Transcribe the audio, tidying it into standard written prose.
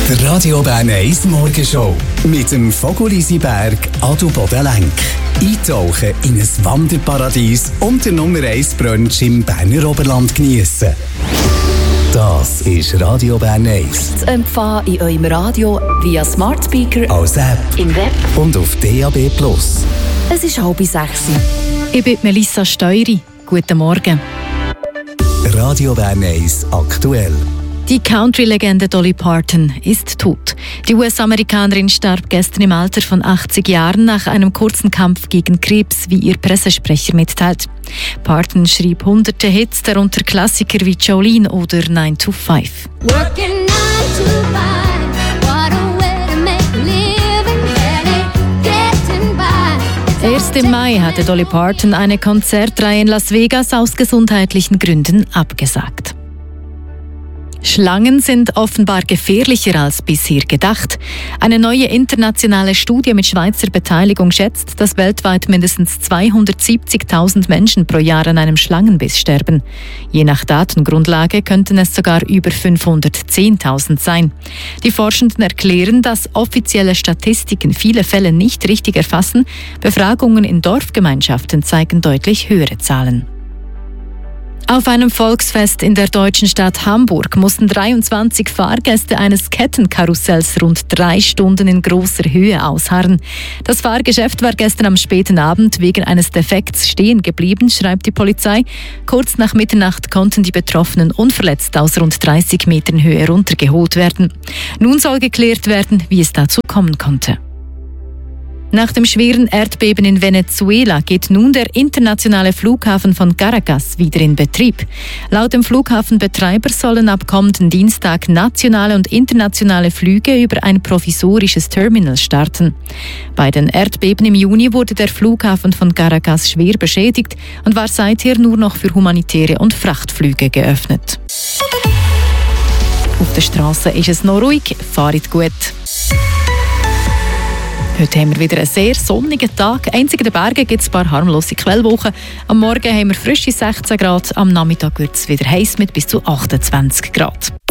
Der Radio Bern 1 Morgenshow mit dem Fogolissi Berg Adelboden-Lenk. Eintauchen in ein Wanderparadies und der Nummer 1 Brunch im Berner Oberland geniessen. Das ist Radio Bern 1. Zu empfangen in eurem Radio via Smart Speaker, als App, im Web und auf DAB+. Es ist 5:30. Ich bin Melissa Steury. Guten Morgen. Radio Bern 1 aktuell. Die Country-Legende Dolly Parton ist tot. Die US-Amerikanerin starb gestern im Alter von 80 Jahren nach einem kurzen Kampf gegen Krebs, wie ihr Pressesprecher mitteilt. Parton schrieb hunderte Hits, darunter Klassiker wie Jolene oder 9 to 5. Working 9 to 5, what a way to make a living, barely getting by. Erst im Mai hatte Dolly Parton eine Konzertreihe in Las Vegas aus gesundheitlichen Gründen abgesagt. Schlangen sind offenbar gefährlicher als bisher gedacht. Eine neue internationale Studie mit Schweizer Beteiligung schätzt, dass weltweit mindestens 270.000 Menschen pro Jahr an einem Schlangenbiss sterben. Je nach Datengrundlage könnten es sogar über 510.000 sein. Die Forschenden erklären, dass offizielle Statistiken viele Fälle nicht richtig erfassen. Befragungen in Dorfgemeinschaften zeigen deutlich höhere Zahlen. Auf einem Volksfest in der deutschen Stadt Hamburg mussten 23 Fahrgäste eines Kettenkarussells rund 3 Stunden in großer Höhe ausharren. Das Fahrgeschäft war gestern am späten Abend wegen eines Defekts stehen geblieben, schreibt die Polizei. Kurz nach Mitternacht konnten die Betroffenen unverletzt aus rund 30 Metern Höhe runtergeholt werden. Nun soll geklärt werden, wie es dazu kommen konnte. Nach dem schweren Erdbeben in Venezuela geht nun der internationale Flughafen von Caracas wieder in Betrieb. Laut dem Flughafenbetreiber sollen ab kommenden Dienstag nationale und internationale Flüge über ein provisorisches Terminal starten. Bei den Erdbeben im Juni wurde der Flughafen von Caracas schwer beschädigt und war seither nur noch für humanitäre und Frachtflüge geöffnet. Auf der Straße ist es noch ruhig, fahrt gut. Heute haben wir wieder einen sehr sonnigen Tag. Einzig in den Bergen gibt es ein paar harmlose Quellwochen. Am Morgen haben wir frische 16 Grad, am Nachmittag wird es wieder heiß mit bis zu 28 Grad.